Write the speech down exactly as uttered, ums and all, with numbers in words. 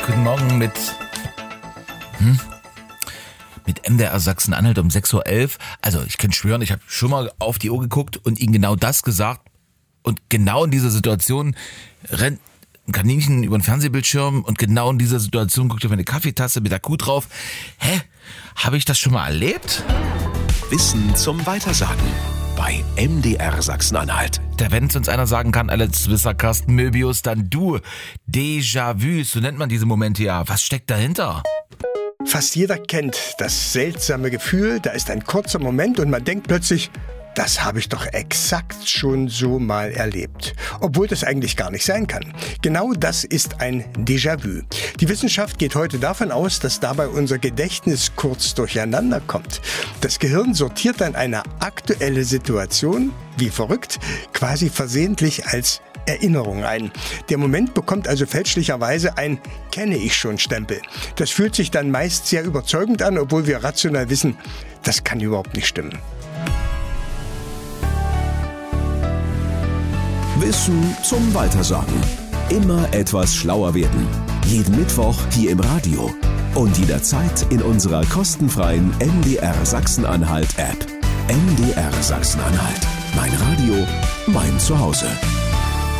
Guten Morgen mit hm? mit M D R Sachsen-Anhalt um sechs Uhr elf. Also ich kann schwören, ich habe schon mal auf die Uhr geguckt und Ihnen genau das gesagt. Und genau in dieser Situation rennt ein Kaninchen über den Fernsehbildschirm und genau in dieser Situation guckt auf eine Kaffeetasse mit der Kuh drauf. Hä? Habe ich das schon mal erlebt? Wissen zum Weitersagen bei M D R Sachsen-Anhalt. Da wenn uns einer sagen kann, als Wisser Carsten Möbius, dann du. Déjà-vu, so nennt man diese Momente ja. Was steckt dahinter? Fast jeder kennt das seltsame Gefühl, da ist ein kurzer Moment und man denkt plötzlich, das habe ich doch exakt schon so mal erlebt. Obwohl das eigentlich gar nicht sein kann. Genau das ist ein Déjà-vu. Die Wissenschaft geht heute davon aus, dass dabei unser Gedächtnis kurz durcheinander kommt. Das Gehirn sortiert dann eine aktuelle Situation, wie verrückt, quasi versehentlich als Erinnerung ein. Der Moment bekommt also fälschlicherweise ein Kenne-ich-schon-Stempel. Das fühlt sich dann meist sehr überzeugend an, obwohl wir rational wissen, das kann überhaupt nicht stimmen. Wissen zum Weitersagen. Immer etwas schlauer werden. Jeden Mittwoch hier im Radio. Und jederzeit in unserer kostenfreien M D R Sachsen-Anhalt App. M D R Sachsen-Anhalt. Mein Radio, mein Zuhause.